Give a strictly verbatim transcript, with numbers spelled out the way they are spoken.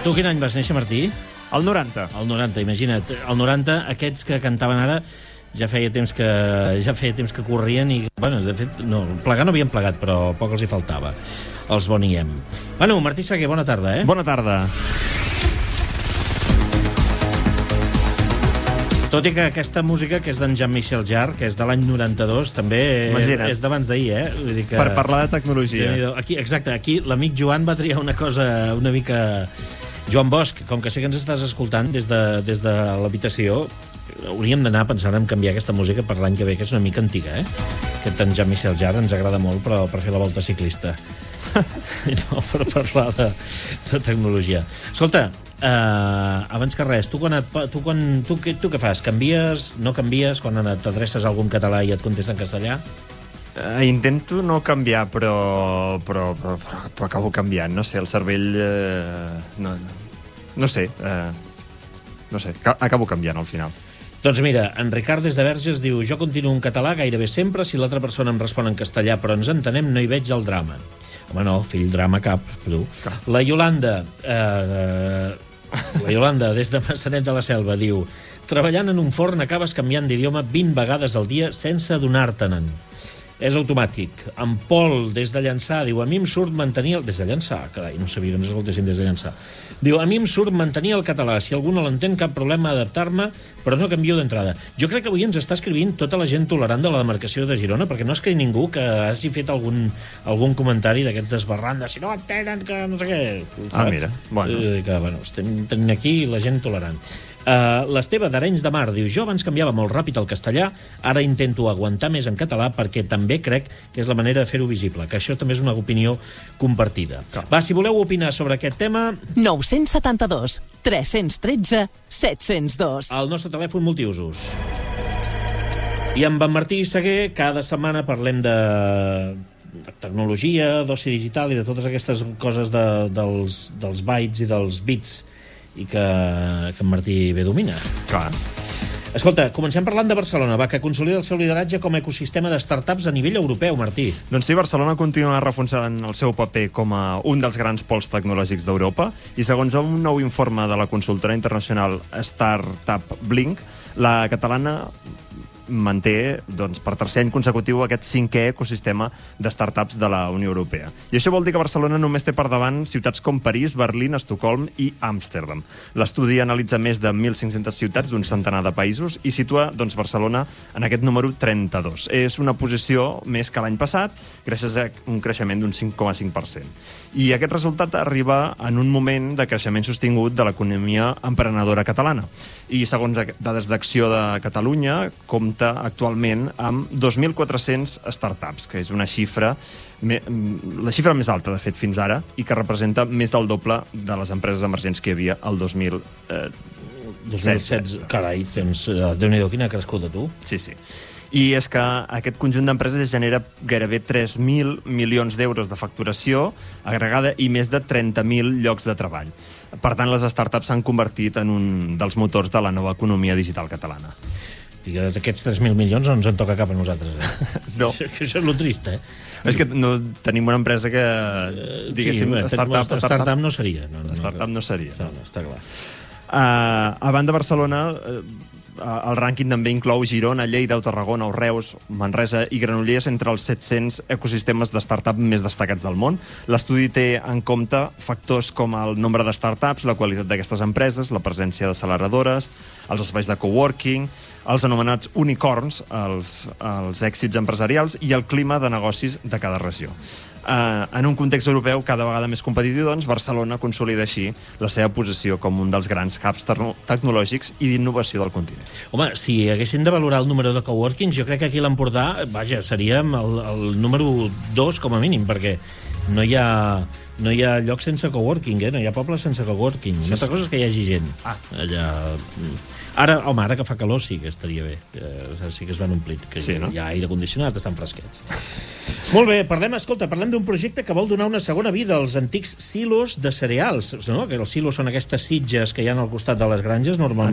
Tu quin any vas néixer, Martí? El noranta. El noranta, imagina't. El noranta, aquests que cantaven ara, ja feia temps que ja feia temps que corrien i, bueno, de fet, no, plegar no havien plegat, però poc els hi faltava. Els Boniem. Bueno, Martí Saguer, bona tarda, eh? Bona tarda. Tot i que aquesta música, que és d'en Jean-Michel Jarre, que és de l'any noranta-dos, també és, és d'abans d'ahir, eh? Vull dir que... Per parlar de tecnologia. Aquí, exacte, aquí l'amic Joan va triar una cosa una mica... Joan Bosch, com que sé que ens estàs escoltant des de, des de l'habitació, hauríem d'anar pensant en canviar aquesta música per l'any que ve, que és una mica antiga, eh? Aquest en Jean-Michel Jarre ens agrada molt, però per fer la volta ciclista. I no per parlar de, de tecnologia. Escolta, uh, abans que res, tu, quan et, tu, quan, tu, tu, tu què fas? Canvies, no canvies? Quan t'adreces a algun català i et contesta en castellà? Uh, intento no canviar, però, però, però, però, però acabo canviant. No sé, el cervell... Uh, no, no sé, uh, no sé, acabo canviant al final. Doncs mira, en Ricard des de Verges diu: jo continuo en català gairebé sempre, si l'altra persona em respon en castellà, però ens entenem, no hi veig el drama. Home, no, fill, drama cap, tu. La Yolanda, eh, la Yolanda, des de Massanet de la Selva, diu: treballant en un forn acabes canviant d'idioma vint vegades al dia sense adonar-te'n. És automàtic. En Pol, des de Llançà, diu: a mi em surt mantenir... El... Des de Llançà? Carai, no sabia que ens escoltessin des de Llançà. Diu: a mi em surt mantenir el català. Si algú no l'entén, cap problema a adaptar-me, però no canvio d'entrada. Jo crec que avui ens està escrivint tota la gent tolerant de la demarcació de Girona, perquè no escriu ningú que hagi fet algun, algun comentari d'aquests desbarrant de si no entenen que no sé què. Saps? Ah, mira. Bueno. I que, bueno, estem tenint aquí la gent tolerant. Uh, L'Esteve d'Arenys de Mar diu: jo abans canviava molt ràpid al castellà, ara intento aguantar més en català perquè també crec que és la manera de fer-ho visible, que això també és una opinió compartida. Clar. Va, si voleu opinar sobre aquest tema... nou set dos, tres un tres, set zero dos. El nostre telèfon multiusos. I amb en Martí Saguer cada setmana parlem de... de tecnologia, d'oci digital i de totes aquestes coses de, dels, dels bytes i dels bits i que, que en Martí bé domina. Clar. Escolta, comencem parlant de Barcelona, va, que consolida el seu lideratge com a ecosistema de startups a nivell europeu, Martí. Doncs sí, Barcelona continua reforçant el seu paper com a un dels grans pols tecnològics d'Europa i segons un nou informe de la consultora internacional Startup Blink, la catalana manté, doncs, per tercer any consecutiu aquest cinquè ecosistema de startups de la Unió Europea. I això vol dir que Barcelona només té per davant ciutats com París, Berlín, Estocolm i Amsterdam. L'estudi analitza més de mil cinc-centes ciutats d'un centenar de països i situa, doncs, Barcelona en aquest número trenta-dos. És una posició més que l'any passat, gràcies a un creixement d'un cinc coma cinc per cent. I aquest resultat arriba en un moment de creixement sostingut de l'economia emprenedora catalana. I segons dades d'Acció de Catalunya, compta actualment amb dos mil quatre-cents startups, que és una xifra, la xifra més alta, de fet, fins ara, i que representa més del doble de les empreses emergents que hi havia el dos mil setze. Carai, doncs, Déu-n'hi-do, quina crescuda, tu. Sí, sí. I és que aquest conjunt d'empreses genera gairebé tres mil milions d'euros de facturació agregada i més de trenta mil llocs de treball. Per tant, les startups s'han convertit en un dels motors de la nova economia digital catalana. I d'aquests tres mil milions no ens en toca cap a nosaltres, eh? No. Això, això és lo trist, eh? És que no, tenim una empresa que, diguéssim, sí, startup, startup, startup no seria. No, no, startup no seria. No, no, està clar. Uh, a banda, Barcelona... Uh, el rànquing també inclou Girona, Lleida, Tarragona, Reus, Manresa i Granollers entre els set-cents ecosistemes de startup més destacats del món. L'estudi té en compte factors com el nombre de startups, la qualitat d'aquestes empreses, la presència d'acceleradores, els espais de coworking, els anomenats unicorns, els, els èxits empresarials i el clima de negocis de cada regió. Uh, en un context europeu cada vegada més competitiu, doncs, Barcelona consolida així la seva posició com un dels grans hubs tecnològics i d'innovació del continent. Home, si haguessin de valorar el número de coworkings, jo crec que aquí a l'Empordà, vaja, seríem el, el número dos com a mínim, perquè no hi ha, no hi ha llocs sense coworking, eh? No hi ha pobles sense coworking. Sí, Una altra sí. cosa és que hi hagi gent. Ah. Allà... Ara, home, ara que fa calor sí que estaria bé. Eh, sí que es van omplir. Que sí, no? Hi ha aire condicionat, estan fresquets. Molt bé, parlem, escolta, parlem d'un projecte que vol donar una segona vida als antics silos de cereals. No? Que els silos són aquestes sitges que hi ha al costat de les granges, normalment.